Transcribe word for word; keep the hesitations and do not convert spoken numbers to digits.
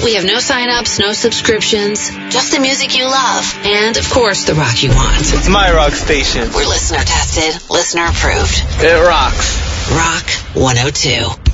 We have no sign-ups, no subscriptions, just the music you love. And, of course, the rock you want. It's my rock station. We're listener tested, listener approved. It rocks. Rock one oh two.